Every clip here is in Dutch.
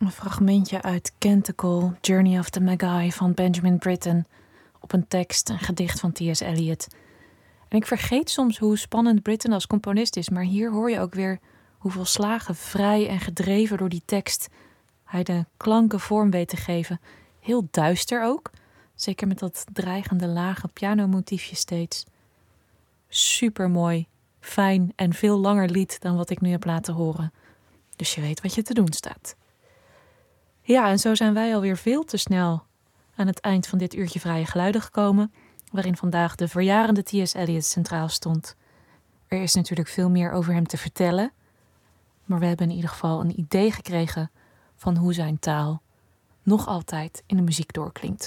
Een fragmentje uit Canticle, Journey of the Magi van Benjamin Britten, op een tekst, een gedicht van T.S. Eliot. En ik vergeet soms hoe spannend Britten als componist is, maar hier hoor je ook weer hoeveel slagen vrij en gedreven door die tekst hij de klanken vorm weet te geven. Heel duister ook, zeker met dat dreigende lage pianomotiefje steeds. Supermooi, fijn en veel langer lied dan wat ik nu heb laten horen. Dus je weet wat je te doen staat. Ja, en zo zijn wij alweer veel te snel aan het eind van dit uurtje Vrije Geluiden gekomen, waarin vandaag de verjarende T.S. Eliot centraal stond. Er is natuurlijk veel meer over hem te vertellen, maar we hebben in ieder geval een idee gekregen van hoe zijn taal nog altijd in de muziek doorklinkt.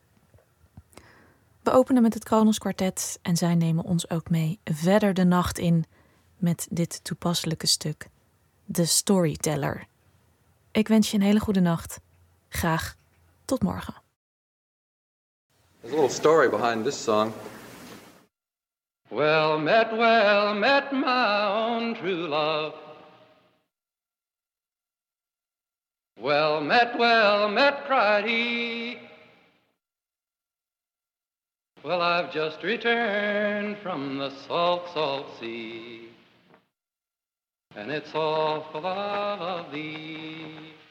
We openen met het Kronos Kwartet en zij nemen ons ook mee verder de nacht in met dit toepasselijke stuk, The Storyteller. Ik wens je een hele goede nacht. Graag tot morgen. There's a little story behind this song. Well met my own true love. Well met, cried he. Well, I've just returned from the salt, salt sea, and it's all for love of thee.